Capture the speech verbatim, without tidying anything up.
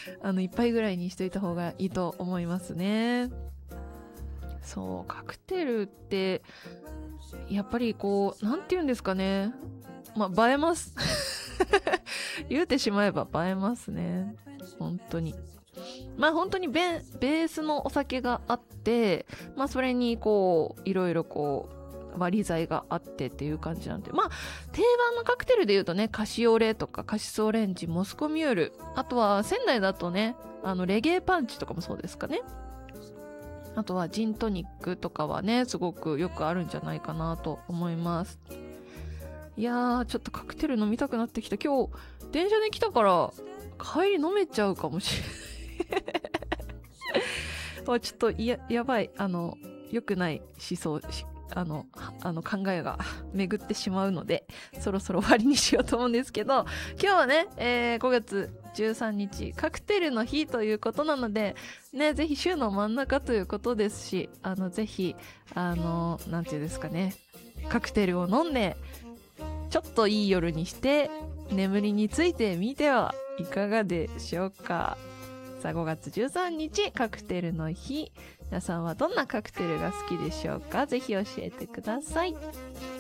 あの、一杯ぐらいにしといた方がいいと思いますね。そう、カクテルって、やっぱりこう、なんて言うんですかね。まあ、映えます。言うてしまえば映えますね。本当に。まあ本当にベ、ベースのお酒があって、まあそれにこう、いろいろこう、割り剤があってっていう感じなんで、まあ定番のカクテルで言うとね、カシオレとかカシスオレンジ、モスコミュール、あとは仙台だとね、あのレゲエパンチとかもそうですかね。あとはジントニックとかはね、すごくよくあるんじゃないかなと思います。いやー、ちょっとカクテル飲みたくなってきた。今日、電車で来たから、帰り飲めちゃうかもしれない。ちょっとや、やばい。あの、良くない思想、あの、あの考えが巡ってしまうので、そろそろ終わりにしようと思うんですけど、今日はね、えー、ごがつじゅうさんにち、カクテルの日ということなので、ね、ぜひ週の真ん中ということですし、あの、ぜひ、あの、なんていうんですかね、カクテルを飲んで、ちょっといい夜にして眠りについてみてはいかがでしょうか。さあごがつじゅうさんにちカクテルの日、皆さんはどんなカクテルが好きでしょうか。ぜひ教えてください。